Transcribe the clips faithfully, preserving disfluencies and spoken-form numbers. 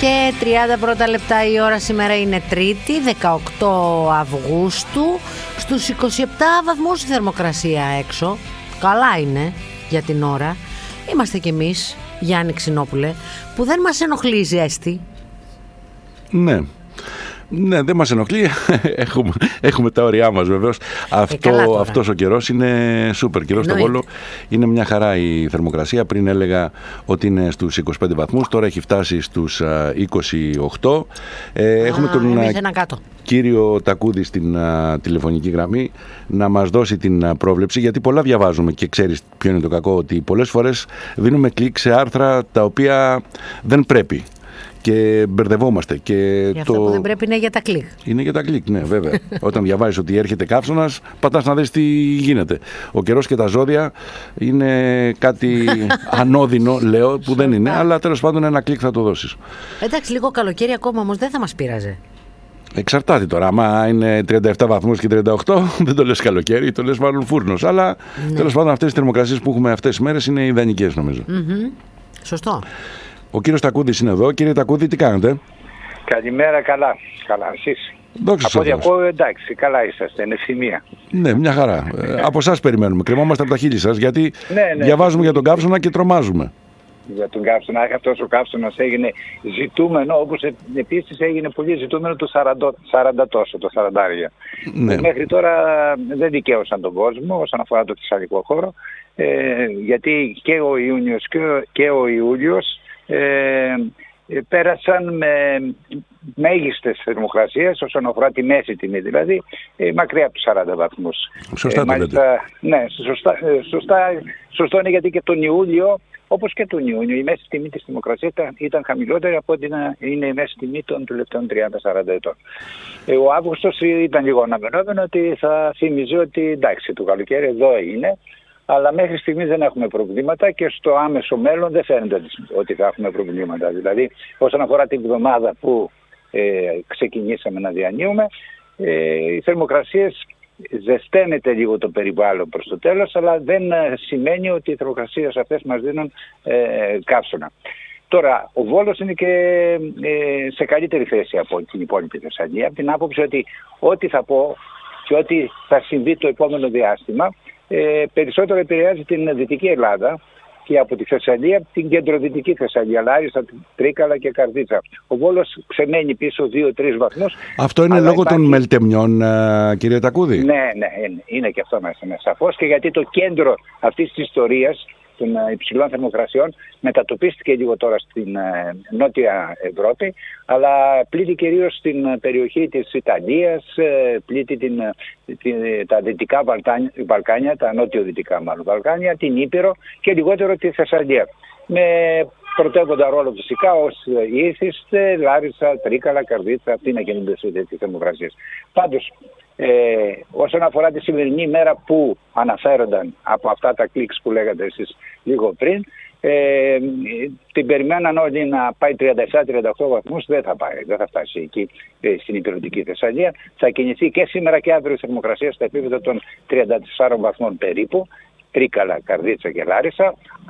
και τριάντα πρώτα λεπτά η ώρα. Σήμερα είναι Τρίτη, δεκαοκτώ Αυγούστου. Στους είκοσι επτά βαθμούς η θερμοκρασία έξω. Καλά είναι για την ώρα. Είμαστε κι εμείς, Γιάννη Ξινόπουλε, που δεν μας ενοχλεί η ζέστη. Ναι. Ναι, δεν μας ενοχλεί. έχουμε, έχουμε τα όρια μας βεβαίως. Αυτό, ε, αυτός ο καιρός είναι σούπερ καιρός στο Βόλο. Είναι μια χαρά η θερμοκρασία. Πριν έλεγα ότι είναι στους είκοσι πέντε βαθμούς, τώρα έχει φτάσει στους α, είκοσι οκτώ. Ε, Α, έχουμε τον κύριο Τακούδη στην α, τηλεφωνική γραμμή να μας δώσει την α, πρόβλεψη, γιατί πολλά διαβάζουμε και ξέρεις ποιο είναι το κακό, ότι πολλές φορές δίνουμε κλικ σε άρθρα τα οποία δεν πρέπει. Και μπερδευόμαστε. Και για αυτό το... που δεν πρέπει είναι για τα κλικ. Είναι για τα κλικ, ναι, βέβαια. Όταν διαβάζεις ότι έρχεται καύσωνας, πατάς να δεις τι γίνεται. Ο καιρός και τα ζώδια είναι κάτι ανώδυνο, λέω, που δεν είναι, αλλά τέλος πάντων ένα κλικ θα το δώσεις. Εντάξει, λίγο καλοκαίρι ακόμα όμως δεν θα μας πείραζε. Εξαρτάται τώρα. Άμα είναι τριάντα επτά βαθμούς και τριάντα οκτώ, δεν το λες καλοκαίρι, το λες μάλλον φούρνος. Αλλά ναι, τέλος πάντων αυτές τις θερμοκρασίες που έχουμε αυτές τις μέρες είναι ιδανικές, νομίζω. Mm-hmm. Σωστό. Ο κύριος Τακούδης είναι εδώ. Κύριε Τακούδη, τι κάνετε? Καλημέρα, καλά. Καλά, εσείς? Δόξα από ό,τι ακούω, εντάξει, καλά είσαστε, είναι ευθυμία. Ναι, μια χαρά. ε, από εσάς περιμένουμε. Κρεμόμαστε από τα χείλη σας, γιατί ναι, ναι, διαβάζουμε ναι, για τον καύσωνα και τρομάζουμε. Για τον καύσωνα, αυτός ο καύσωνας έγινε ζητούμενο, όπως επίσης έγινε πολύ ζητούμενο το σαράντα, σαράντα τόσο, το σαράντα. Ναι. Μέχρι τώρα δεν δικαίωσαν τον κόσμο όσον αφορά το θεσσαλικό χώρο, ε, γιατί και ο Ιούνιος και ο, και ο Ιούλιος Ε, πέρασαν με μέγιστες θερμοκρασίες όσον αφορά τη μέση τιμή, δηλαδή ε, μακριά από τους σαράντα βαθμούς. Σωστά, ε, το μάλιστα, λέτε. Ναι, σωστά, σωστά, σωστό είναι, γιατί και τον Ιούλιο, όπως και τον Ιούνιο, η μέση τιμή της θερμοκρασίας ήταν, ήταν χαμηλότερη από ότι είναι η μέση τιμή των τελευταίων τριάντα σαράντα ετών. Ε, ο Αύγουστος ήταν λίγο αναμενόμενο ότι θα θυμίζει ότι εντάξει, το καλοκαίρι εδώ είναι, αλλά μέχρι στιγμής δεν έχουμε προβλήματα και στο άμεσο μέλλον δεν φαίνεται ότι θα έχουμε προβλήματα. Δηλαδή, όσον αφορά την εβδομάδα που ε, ξεκινήσαμε να διανύουμε, ε, οι θερμοκρασίες ζεσταίνεται λίγο το περιβάλλον προς το τέλος, αλλά δεν ε, σημαίνει ότι οι θερμοκρασίες αυτές μας δίνουν ε, καύσωνα. Τώρα, ο Βόλος είναι και ε, σε καλύτερη θέση από την υπόλοιπη Θεσσαλία, από την άποψη ότι ό,τι θα πω και ό,τι θα συμβεί το επόμενο διάστημα, Ε, περισσότερο επηρεάζει την Δυτική Ελλάδα και από τη Θεσσαλία την κεντροδυτική Θεσσαλία, Λάρισα, Τρίκαλα και Καρδίτσα. Ο Βόλος ξεμένει πίσω δύο τρεις βαθμούς. Αυτό είναι λόγω υπάρχει... των μελτεμιών, κύριε Τακούδη? Ναι, ναι, είναι, είναι και αυτό μέσα, ναι, σαφώς, και γιατί το κέντρο αυτής της ιστορίας των υψηλών θερμοκρασιών μετατοπίστηκε λίγο τώρα στην ε, Νότια Ευρώπη, αλλά πλήττει κυρίως στην περιοχή της Ιταλίας, ε, πλήττει την, την, τα δυτικά Βαλκάνια, Βαλκάνια, τα νότιο-δυτικά μάλλον Βαλκάνια, την Ήπειρο και λιγότερο τη Θεσσαλία. Με πρωτεύοντα ρόλο φυσικά ως Ήθιστε, Λάρισα, Τρίκαλα, Καρδίτσα, αυτή είναι καινούργια τις θερμοκρασίες. Πάντως, Ε, όσον αφορά τη σημερινή ημέρα που αναφέρονταν από αυτά τα κλικς που λέγατε εσείς λίγο πριν, ε, την περιμέναν όλοι να πάει τριάντα επτά τριάντα οκτώ βαθμούς, δεν θα πάει, δεν θα φτάσει εκεί ε, στην υπηρετική Θεσσαλία. Θα κινηθεί και σήμερα και αύριο η θερμοκρασία στα επίπεδα των τριάντα τεσσάρων βαθμών περίπου, Τρίκαλα, Καρδίτσα και Λάρισα,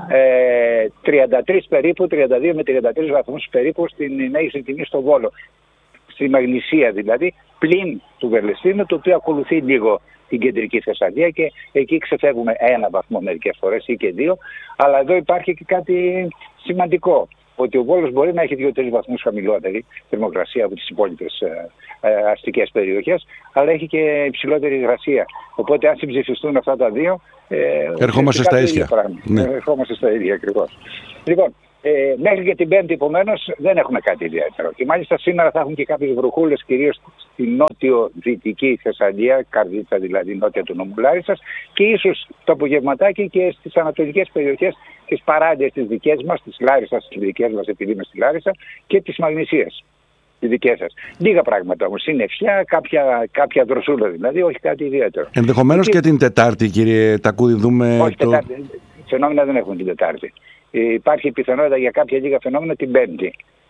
ε, τριάντα τρεις περίπου, τριάντα δύο με τριάντα τρεις βαθμούς περίπου στην μέγιστη τιμή στο Βόλο. Στη Μαγνησία δηλαδή, πλην του Βερλεστίνου, το οποίο ακολουθεί λίγο την κεντρική Θεσσαλία και εκεί ξεφεύγουμε ένα βαθμό μερικές φορές ή και δύο. Αλλά εδώ υπάρχει και κάτι σημαντικό, ότι ο Βόλος μπορεί να έχει δύο τρεις βαθμούς χαμηλότερη θερμοκρασία από τις υπόλοιπες ε, ε, αστικές περιοχές, αλλά έχει και υψηλότερη υγρασία. Οπότε αν συμψηφιστούν αυτά τα δύο, ε, ερχόμαστε στα ίδια. Ναι. Ερχόμαστε στα ίδια ακριβώς. Λοιπόν, Ε, μέχρι και την Πέμπτη, επομένως, δεν έχουμε κάτι ιδιαίτερο. Και μάλιστα σήμερα θα έχουν και κάποιες βροχούλες, κυρίως στη νότιο-δυτική Θεσσαλία, Καρδίτσα δηλαδή, νότια του νομού Λάρισσας, και ίσως το απογευματάκι και στις ανατολικές περιοχές, τις παράλιες τις δικές μας, τις Λάρισσας, τις δικές μας, επειδή είμαι στη Λάρισα, και τις Μαγνησίας, τις δικές σας. Λίγα πράγματα όμως. Είναι ευχιά, κάποια, κάποια δροσούλα δηλαδή, όχι κάτι ιδιαίτερο. Ενδεχομένως και, και την Τετάρτη, κύριε Τακούδη, δούμε. Όχι, το... Τετάρτη. Φαινόμενα δεν έχουμε την Τετάρτη. Ε, υπάρχει πιθανότητα για κάποια λίγα φαινόμενα την Πέμπτη.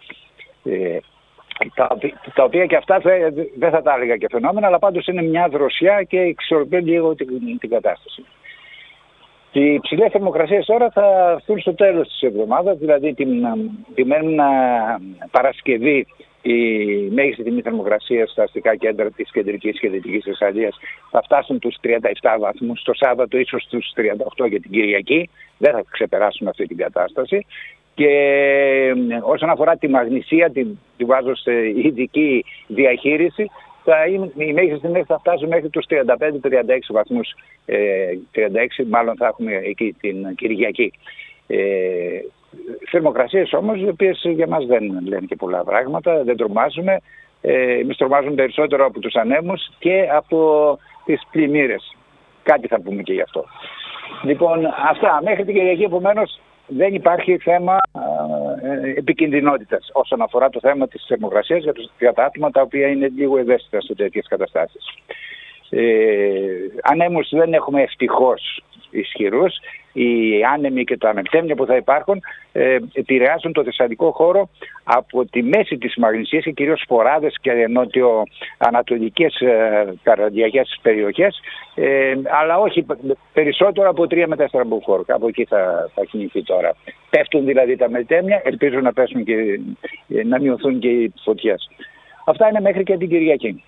Ε, τα, τα οποία και αυτά δεν θα τα έλεγα και φαινόμενα, αλλά πάντως είναι μια δροσιά και εξορροπεί λίγο την, την κατάσταση. Οι υψηλές θερμοκρασίες τώρα θα έρθουν στο τέλος της εβδομάδας, δηλαδή την, την Παρασκευή η μέγιστη τιμή θερμοκρασίας στα αστικά κέντρα της κεντρικής και δυτικής Θεσσαλίας θα φτάσουν τους τριάντα επτά βαθμούς, το Σάββατο ίσως τους τριάντα οκτώ για την Κυριακή, δεν θα ξεπεράσουν αυτή την κατάσταση. Και όσον αφορά τη μαγνησία, την, την βάζω σε ειδική διαχείριση, θα είναι, οι μέγιστες τιμές θα φτάσουν μέχρι τους τριάντα πέντε τριάντα έξι βαθμούς, ε, τριάντα έξι μάλλον θα έχουμε εκεί την Κυριακή. Ε, θερμοκρασίες όμως, οι οποίες για μας δεν λένε και πολλά πράγματα, δεν τρομάζουμε. Ε, εμείς τρομάζουμε περισσότερο από τους ανέμους και από τις πλημμύρες. Κάτι θα πούμε και γι' αυτό. Λοιπόν, αυτά μέχρι την Κυριακή, επομένως δεν υπάρχει θέμα ε, επικινδυνότητας όσον αφορά το θέμα της θερμοκρασίας για, τους, για τα άτομα τα οποία είναι λίγο ευαίσθητα σε τέτοιες καταστάσεις. Ε, ανέμους δεν έχουμε ευτυχώς ισχυρούς. Οι άνεμοι και τα ανεμτέμια που θα υπάρχουν ε, επηρεάζουν το θεσσαλικό χώρο από τη μέση της Μαγνησίας και κυρίως σποράδες και νότιο-ανατολικές ε, καραδιακές περιοχές, ε, αλλά όχι περισσότερο από τρία με τέσσερα μποφόρ. Από εκεί θα, θα κινηθεί τώρα. Πέφτουν δηλαδή τα μετέμια, ελπίζω να πέσουν και να μειωθούν και οι φωτιές. Αυτά είναι μέχρι και την Κυριακή.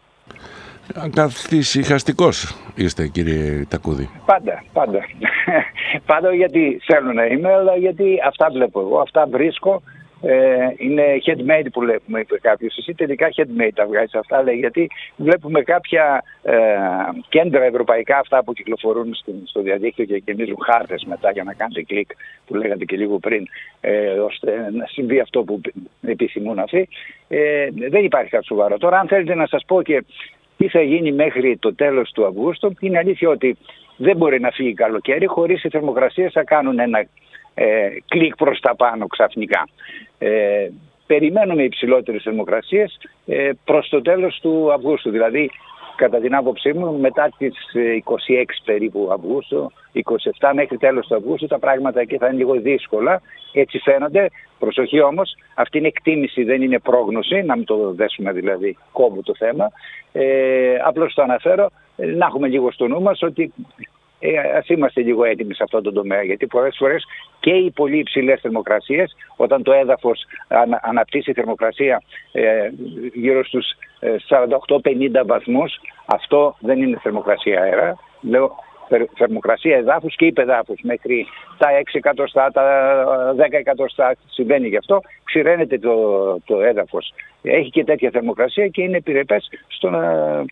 Καθησυχαστικός είστε, κύριε Τακούδη. Πάντα, πάντα. Πάντα γιατί θέλω να είμαι, αλλά γιατί αυτά βλέπω εγώ, αυτά βρίσκω. Ε, είναι headmade που βλέπουμε, είπε κάποιος. Εσύ τελικά headmade τα βγάζεις αυτά, λέει, γιατί βλέπουμε κάποια ε, κέντρα ευρωπαϊκά, αυτά που κυκλοφορούν στο, στο διαδίκτυο και γεμίζουν χάρτες μετά για να κάνετε κλικ, που λέγατε και λίγο πριν, ε, ώστε να συμβεί αυτό που επιθυμούν αυτοί. Ε, δεν υπάρχει κάτι σοβαρό. Τώρα, αν θέλετε να σας πω και τι θα γίνει μέχρι το τέλος του Αυγούστου, είναι αλήθεια ότι δεν μπορεί να φύγει καλοκαίρι χωρίς οι θερμοκρασίες θα κάνουν ένα ε, κλικ προς τα πάνω ξαφνικά. Ε, περιμένουμε υψηλότερες θερμοκρασίες ε, προς το τέλος του Αυγούστου, δηλαδή κατά την άποψή μου μετά τις είκοσι έξι περίπου Αυγούστου, είκοσι επτά μέχρι τέλος του Αυγούστου τα πράγματα εκεί θα είναι λίγο δύσκολα, έτσι φαίνονται. Προσοχή όμως, αυτή είναι εκτίμηση, δεν είναι πρόγνωση, να μην το δέσουμε δηλαδή κόμπου το θέμα. Ε, απλώς το αναφέρω, να έχουμε λίγο στο νου μας ότι ε, ας είμαστε λίγο έτοιμοι σε αυτό το τομέα, γιατί πολλές φορές και οι πολύ υψηλές θερμοκρασίες, όταν το έδαφος ανα, αναπτύσσει θερμοκρασία ε, γύρω στους ε, σαράντα οκτώ πενήντα βαθμούς, αυτό δεν είναι θερμοκρασία αέρα, λέω θερμοκρασία εδάφους και υπεδάφους μέχρι τα έξι εκατοστά, τα δέκα εκατοστά συμβαίνει γι' αυτό, ξηραίνεται το, το έδαφος. Έχει και τέτοια θερμοκρασία και είναι επιρρεπές στο να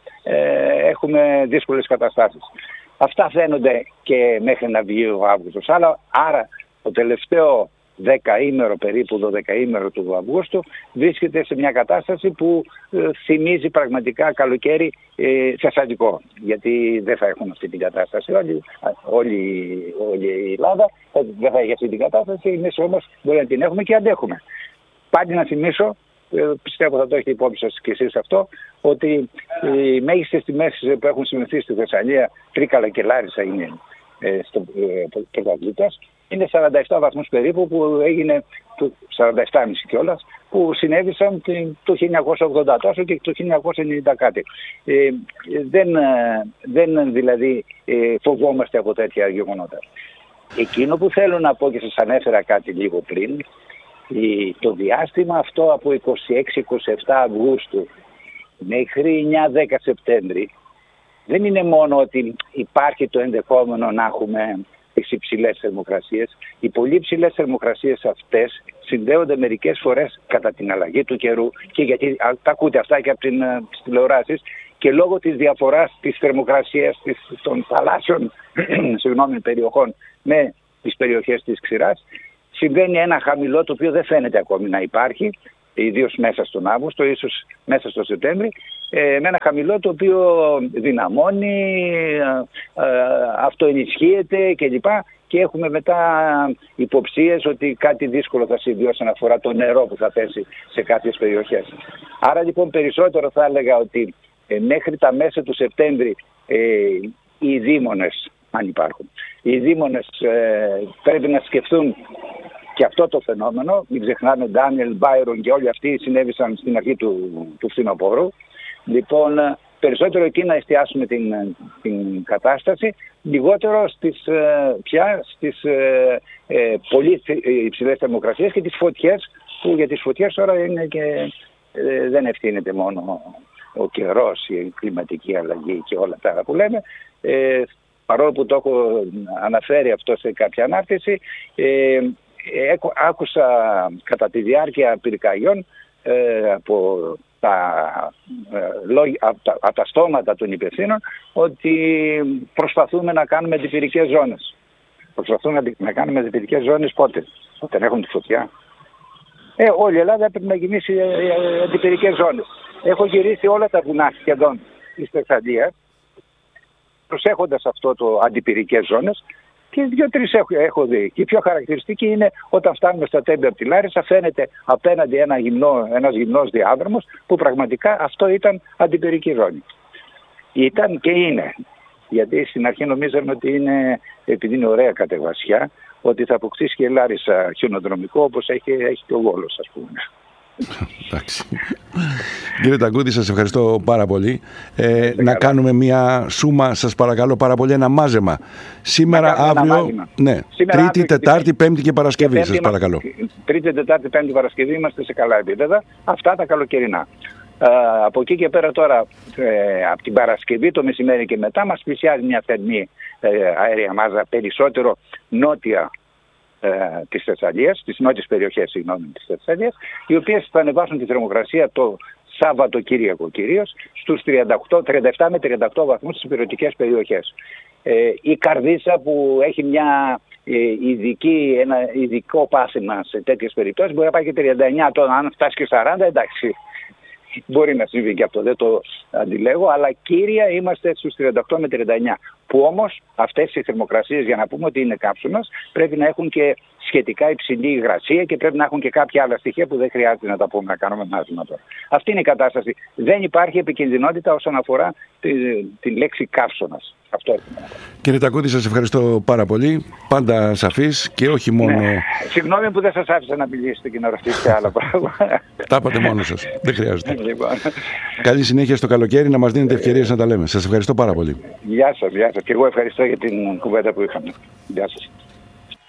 ε, έχουμε δύσκολες καταστάσεις. Αυτά φαίνονται και μέχρι να βγει ο Αύγουστος. Αλλά, άρα το τελευταίο δεκαήμερο περίπου, δωδεκαήμερο του Αυγούστου βρίσκεται σε μια κατάσταση που ε, θυμίζει πραγματικά καλοκαίρι ε, θεσσαλικό. Γιατί δεν θα έχουν αυτή την κατάσταση. Όλη, όλη, όλη η Ελλάδα δεν θα έχει αυτή την κατάσταση. Εμείς όμως μπορεί να την έχουμε και αντέχουμε. Πάλι να θυμίσω, ε, πιστεύω θα το έχετε υπόψη σας και εσείς αυτό, ότι οι μέγιστες τιμές που έχουν συμμετεί στη Θεσσαλία, Τρίκαλα και Λάρισα είναι ε, στο ε, πρωταθλητές, είναι σαράντα επτά βαθμούς περίπου που έγινε, σαράντα επτά κόμμα πέντε κιόλας, που συνέβησαν το χίλια εννιακόσια ογδόντα τόσο και το χίλια εννιακόσια ενενήντα κάτι. Ε, δεν, δεν δηλαδή ε, φοβόμαστε από τέτοια γεγονότα. Εκείνο που θέλω να πω και σας ανέφερα κάτι λίγο πριν, το διάστημα αυτό από είκοσι έξι είκοσι επτά Αυγούστου μέχρι εννιά δέκα Σεπτέμβρη δεν είναι μόνο ότι υπάρχει το ενδεχόμενο να έχουμε τις υψηλές θερμοκρασίες. Οι πολύ υψηλές θερμοκρασίες αυτές συνδέονται μερικές φορές κατά την αλλαγή του καιρού και γιατί τα ακούτε αυτά και από την, τις τηλεοράσεις και λόγω της διαφοράς της θερμοκρασίας της, των θαλάσσιων συγγνώμη, περιοχών με τις περιοχές της ξηράς συμβαίνει ένα χαμηλό το οποίο δεν φαίνεται ακόμη να υπάρχει, ιδίως μέσα στον Αύγουστο, ίσως μέσα στο Σεπτέμβρη, ε, με ένα χαμηλό το οποίο δυναμώνει, ε, ε, αυτοενισχύεται κλπ. Και έχουμε μετά υποψίες ότι κάτι δύσκολο θα συμβεί όσον αφορά το νερό που θα πέσει σε κάποιες περιοχές. Άρα λοιπόν περισσότερο θα έλεγα ότι ε, μέχρι τα μέσα του Σεπτέμβρη ε, οι δήμονες, αν υπάρχουν, οι δήμονες ε, πρέπει να σκεφτούν και αυτό το φαινόμενο. Μην ξεχνάμε, Ντάνιελ, Μπάιρον και όλοι αυτοί συνέβησαν στην αρχή του, του φθινοπόρου. Λοιπόν, περισσότερο εκεί να εστιάσουμε την, την κατάσταση, λιγότερο στις, πια στις ε, ε, πολύ υψηλές θερμοκρασίες και τις φωτιές, που για τις φωτιές τώρα είναι και, ε, δεν ευθύνεται μόνο ο καιρός, η κλιματική αλλαγή και όλα τα που λέμε. Ε, παρόλο που το έχω αναφέρει αυτό σε κάποια ανάρτηση, ε, άκουσα κατά τη διάρκεια πυρκαγιών ε, από, τα, ε, από, τα, από τα στόματα των υπευθύνων ότι προσπαθούμε να κάνουμε αντιπυρικές ζώνες. Προσπαθούμε να κάνουμε αντιπυρικές ζώνες πότε? Όταν έχουν τη φωτιά. Ε, όλη η Ελλάδα έπρεπε να γεμίσει ε, αντιπυρικές ζώνες. Έχω γυρίσει όλα τα βουνά σχεδόν της Θεσσαλίας, προσέχοντας αυτό το αντιπυρικές ζώνες, και δύο-τρεις έχω, έχω δει. Και η πιο χαρακτηριστική είναι όταν φτάνουμε στα Τέμπη από τη Λάρισα, φαίνεται απέναντι ένα γυμνό, ένας γυμνός διάδρομος, που πραγματικά αυτό ήταν αντιπυρική ζώνη. Ήταν και είναι. Γιατί στην αρχή νομίζαμε ότι είναι, επειδή είναι ωραία κατεβασιά, ότι θα αποκτήσει και η Λάρισα χιονοδρομικό, όπως έχει, έχει και ο Βόλος, ας πούμε. Εντάξει. Κύριε Τακούδη, σας ευχαριστώ πάρα πολύ. Ε, να κάνουμε μια σούμα, σας παρακαλώ πάρα πολύ, ένα μάζεμα. Σήμερα, αύριο, ναι, Σήμερα, Τρίτη, αύριο, Τετάρτη, Πέμπτη και Παρασκευή, και σας παρακαλώ. Τρίτη, Τετάρτη, Πέμπτη, Παρασκευή είμαστε σε καλά επίπεδα. Αυτά τα καλοκαιρινά. Ε, από εκεί και πέρα τώρα, ε, από την Παρασκευή το μεσημέρι και μετά, μας πλησιάζει μια θερμή ε, αέρια μάζα, περισσότερο νότια ε, της Θεσσαλίας, τις νότιες περιοχές, συγγνώμη, της Θεσσαλίας, οι οποίες θα ανεβάσουν τη θερμοκρασία το Σάββατο-Κυριακό κυρίως στους τριάντα οκτώ, τριάντα επτά με τριάντα οκτώ βαθμούς στις υπηρετικές περιοχές. Ε, η Καρδίτσα, που έχει μια ε, ειδική, ένα ειδικό πάσημα σε τέτοιες περιπτώσεις, μπορεί να πάει και τριάντα εννιά, τώρα αν φτάσει και σαράντα, εντάξει. Μπορεί να συμβεί και αυτό, δεν το αντιλέγω, αλλά κύρια είμαστε στους τριάντα οκτώ με τριάντα εννιά. Που όμως αυτές οι θερμοκρασίες, για να πούμε ότι είναι κάψονας, πρέπει να έχουν και σχετικά υψηλή υγρασία και πρέπει να έχουν και κάποια άλλα στοιχεία που δεν χρειάζεται να τα πούμε, να κάνουμε μάθημα τώρα. Αυτή είναι η κατάσταση. Δεν υπάρχει επικινδυνότητα όσον αφορά τη, τη λέξη καύσωνας. Αυτό είναι. Κύριε Τακούδη, σας ευχαριστώ πάρα πολύ. Πάντα σαφής και όχι μόνο. Ναι. Συγγνώμη που δεν σας άφησα να μιλήσετε και να ρωτήσετε άλλα πράγματα. Τα είπατε μόνος σας. Δεν χρειάζεται. Λοιπόν. Καλή συνέχεια στο καλοκαίρι, να μας δίνετε ευκαιρίες να τα λέμε. Σας ευχαριστώ πάρα πολύ. Γεια σας, γεια σας. Και εγώ ευχαριστώ για την κουβέντα που είχαμε. Γεια σας.